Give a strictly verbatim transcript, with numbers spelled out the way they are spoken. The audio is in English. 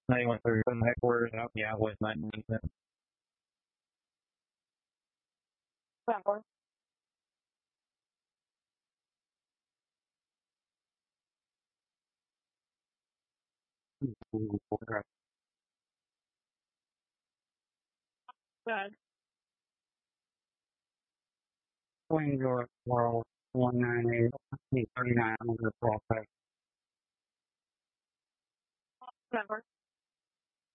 They went through some headquarters out yeah with my Flower. Good. Queen York World one nine eight thirty nine under process. Flower.